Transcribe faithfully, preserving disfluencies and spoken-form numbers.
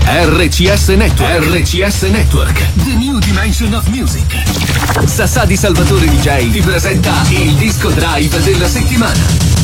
R C S Network. R C S Network. The New Dimension of Music. Sassà di Salvatore D J ti presenta il disco drive della settimana.